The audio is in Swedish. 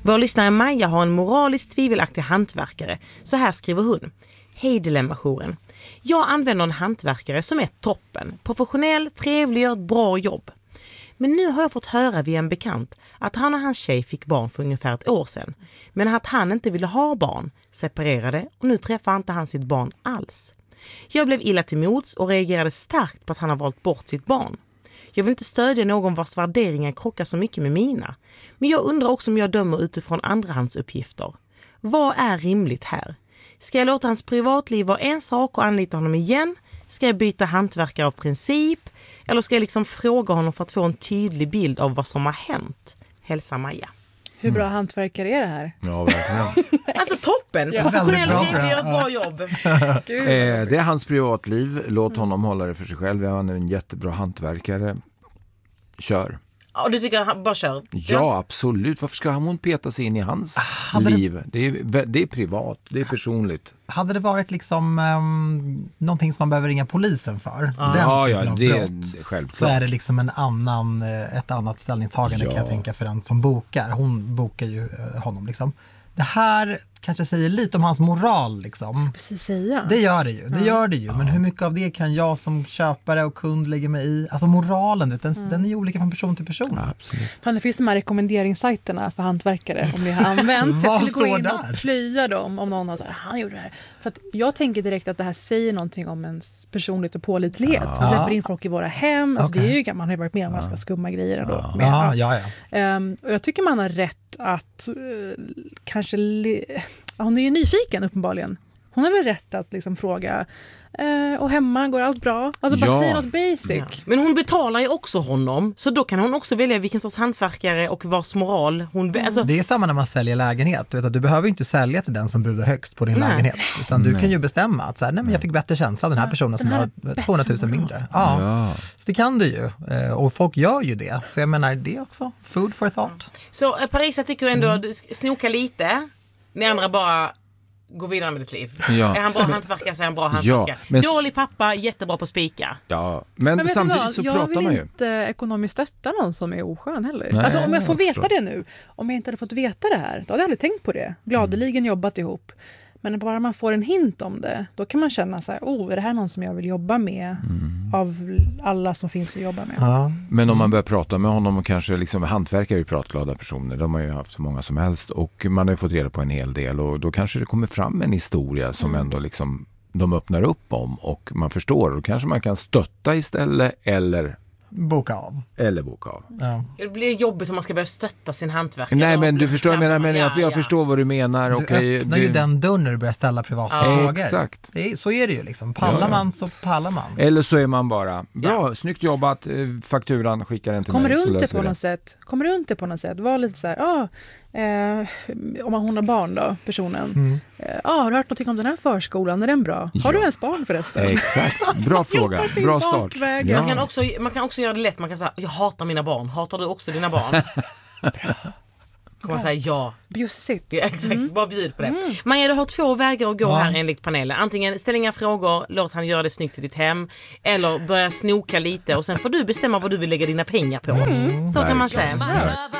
Vår lyssnare Maja har en moraliskt tvivelaktig hantverkare. Så här skriver hon. Hej Dilemma-jouren. Jag använder en hantverkare som är toppen. Professionell, trevlig, gör ett bra jobb. Men nu har jag fått höra via en bekant att han och hans tjej fick barn för ungefär ett år sedan. Men att han inte ville ha barn, separerade och nu träffar inte han sitt barn alls. Jag blev illa till mods och reagerade starkt på att han har valt bort sitt barn. Jag vill inte stödja någon vars värderingar krockar så mycket med mina. Men jag undrar också om jag dömer utifrån andrahandsuppgifter. Vad är rimligt här? Ska jag låta hans privatliv vara en sak och anlita honom igen? Ska jag byta hantverkare av princip? Eller ska jag liksom fråga honom för att få en tydlig bild av vad som har hänt? Hälsa Maja. Hur bra hantverkare är det här? Ja, verkligen. Alltså toppen! Professionell trevlig, gör ett bra jobb. Det är hans privatliv. Låt honom hålla det för sig själv. Han är en jättebra hantverkare. Kör. Ja, du tycker han bara kör? Ja, absolut. Varför ska hon peta sig in i hans liv? Det är privat, det är personligt. Hade det varit liksom någonting som man behöver ringa polisen för, det är självklart. Så är det liksom ett annat ställningstagande kan jag tänka för den som bokar. Hon bokar ju honom liksom. Det här kanske säger lite om hans moral liksom. Precis säga. Det gör det ju. Men hur mycket av det kan jag som köpare och kund lägga mig i? Alltså moralen, den är ju olika från person till person. Ja, absolut. Fan, det finns de här rekommenderingssajterna för hantverkare om ni har använt. Jag skulle gå in där? Och plöja dem om någon har sagt han gjorde det här. För att jag tänker direkt att det här säger någonting om ens personlighet och pålitlighet. Vi släpper in folk i våra hem. Alltså det är ju, man har ju varit med om ganska skumma grejer ändå. Och jag tycker man har rätt att kanske hon är ju nyfiken uppenbarligen. Hon har väl rätt att liksom fråga och hemma, går allt bra? Alltså bara säga något basic. Ja. Men hon betalar ju också honom, så då kan hon också välja vilken sorts hantverkare och vars moral hon alltså... Det är samma när man säljer lägenhet. Du vet att du behöver inte sälja till den som budar högst på din lägenhet. Utan du kan ju bestämma att så här, nej, men jag fick bättre känsla av den här personen som har 200 000 mindre. Ja. Så det kan du ju. Och folk gör ju det. Så jag menar, det är också food for thought. Så Parisa tycker ändå snoka lite. Ni andra bara gå vidare med ditt liv. Ja. Är han bra hantverkare så är han bra hantverkare. Men... Dålig pappa, jättebra på spika. Ja, men samtidigt så pratar man ju. Jag vill inte ekonomiskt stötta någon som är oskön heller. Nej, alltså om jag får veta det nu, om jag inte hade fått veta det här, då hade jag aldrig tänkt på det. Gladeligen jobbat ihop. Men bara man får en hint om det, då kan man känna så här, är det här någon som jag vill jobba med av alla som finns att jobba med? Ja. Men om man börjar prata med honom och kanske liksom hantverkare är ju pratglada personer, de har ju haft så många som helst och man har ju fått reda på en hel del och då kanske det kommer fram en historia som ändå liksom de öppnar upp om och man förstår och kanske man kan stötta istället eller boka av. Ja. Det blir jobbigt om man ska börja stötta sin hantverkare. Nej, men du förstår jag förstår vad du menar. Du öppnar ju den dörren när du börjar ställa privata frågor. Exakt. Så är det ju liksom. Pallar man så pallar man. Eller så är man bara, bra, snyggt jobbat, fakturan skickar den till mig. Kommer runt det på något sätt. Var lite så här, om hon har barn då, personen. Har du hört någonting om den här förskolan? Är den bra? Har du ens barn förresten? Exakt, bra fråga, bra start. Man kan också göra det lätt. Man kan säga, jag hatar mina barn. Hatar du också dina barn? Bra. Kan man säga ja. Bjussigt. Ja, exakt, bara bjud på det. Maja, du har 2 vägar att gå här enligt panelen. Antingen ställ inga frågor, låt han göra det snyggt i ditt hem. Eller börja snoka lite och sen får du bestämma vad du vill lägga dina pengar på. Så kan man säga.